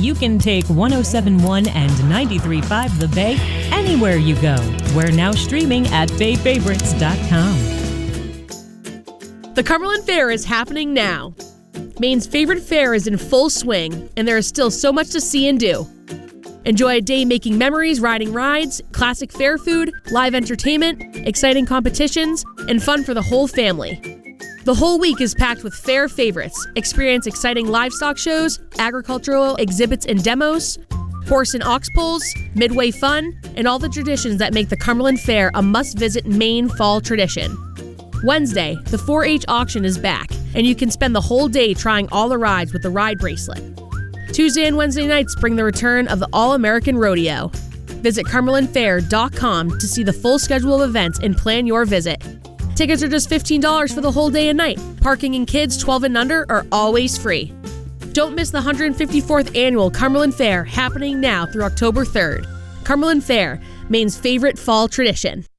you can take 107.1 and 93.5 The Bay anywhere you go. We're now streaming at bayfavorites.com. The Cumberland Fair is happening now. Maine's favorite fair is in full swing, and there is still so much to see and do. Enjoy a day making memories, riding rides, classic fair food, live entertainment, exciting competitions, and fun for the whole family. The whole week is packed with fair favorites. Experience exciting livestock shows, agricultural exhibits and demos, horse and ox pulls, midway fun, and all the traditions that make the Cumberland Fair a must-visit Maine fall tradition. Wednesday, the 4-H auction is back, and you can spend the whole day trying all the rides with the ride bracelet. Tuesday and Wednesday nights bring the return of the All-American Rodeo. Visit cumberlandfair.com to see the full schedule of events and plan your visit. Tickets are just $15 for the whole day and night. Parking and kids 12 and under are always free. Don't miss the 154th Annual Cumberland Fair happening now through October 3rd. Cumberland Fair, Maine's favorite fall tradition.